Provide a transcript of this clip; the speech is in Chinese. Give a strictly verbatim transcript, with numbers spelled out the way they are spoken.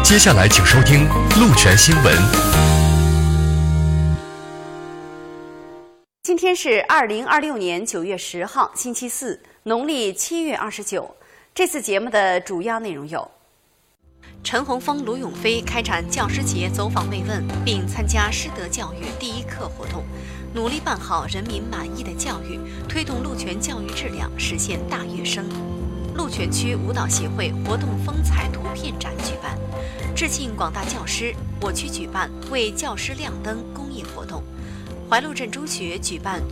接下来请收听鹿泉新闻。 今天是二零二六年九月十号，星期四，农历七月二十九。这次节目的主要内容有：陈洪峰、卢永飞开展教师节走访慰问，并参加师德教育第一课活动，努力办好人民满意的教育，推动鹿泉教育质量实现大跃升。鹿泉区舞蹈协会活动风采图片展举办，致敬广大教师，我区举办为教师亮灯公益活动。怀鹿镇中学举办